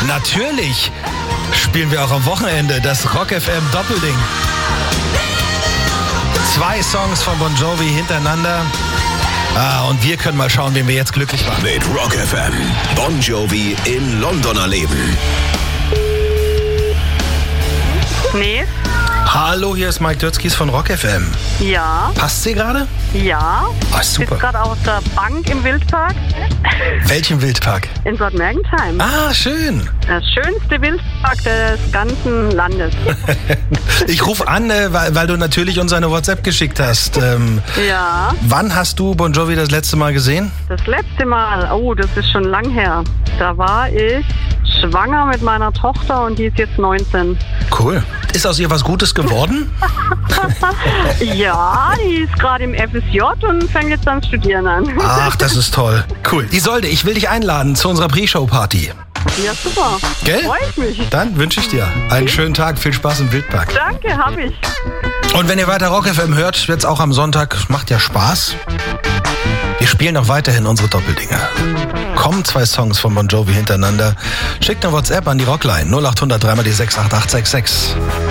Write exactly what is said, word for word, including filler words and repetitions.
Natürlich spielen wir auch am Wochenende das Rock F M Doppelding. Zwei Songs von Bon Jovi hintereinander. Ah, und wir können mal schauen, wen wir jetzt glücklich machen. Mit Rock F M. Bon Jovi in London erleben. Nee. Hallo, hier ist Mike Dötzkis von Rock F M. Ja. Passt sie gerade? Ja. Ah, Ich super. sitze gerade auf der Bank im Wildpark Welchen Wildpark? in Bad Mergentheim. Ah, schön. Der schönste Wildpark des ganzen Landes. Ich rufe an, äh, weil, weil du natürlich uns eine WhatsApp geschickt hast. Ähm, Ja. wann hast du Bon Jovi das letzte Mal gesehen? Das letzte Mal, oh, das ist schon lang her. Da war ich schwanger mit meiner Tochter und die ist jetzt neunzehn. Cool. Ist aus ihr was Gutes geworden? Ja, die ist gerade im F S J und fängt jetzt an Studieren an. Ach, das ist toll. Cool. Isolde, ich will dich einladen zu unserer Pre-Show-Party. Ja, super. Gell? Freue ich mich. Dann wünsche ich dir einen schönen Tag, viel Spaß im Wildpark. Danke, hab ich. Und wenn ihr weiter Rock F M hört, wird's auch am Sonntag, macht ja Spaß. Wir spielen auch weiterhin unsere Doppeldinger. Kommen zwei Songs von Bon Jovi hintereinander. Schickt eine WhatsApp an die Rockline null acht hundert drei mal die sechs acht acht sechs sechs.